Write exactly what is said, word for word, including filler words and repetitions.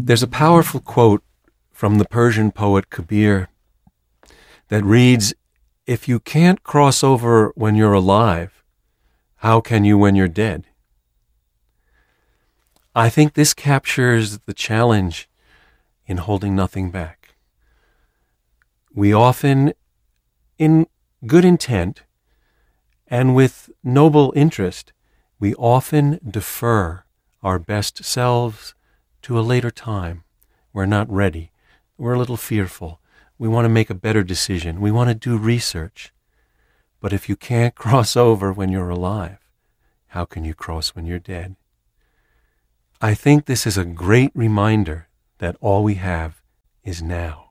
There's a powerful quote from the Persian poet Kabir that reads, "If you can't cross over when you're alive, how can you when you're dead?" I think this captures the challenge in holding nothing back. We often, in good intent and with noble interest, we often defer our best selves to a later time. We're not ready. We're a little fearful. We want to make a better decision. We want to do research. But if you can't cross over when you're alive, how can you cross when you're dead? I think this is a great reminder that all we have is now.